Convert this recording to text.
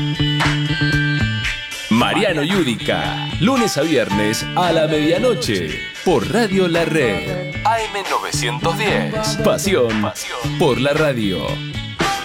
Mariano Yudica, lunes a viernes a la medianoche, por Radio La Red. AM910. Pasión por la radio.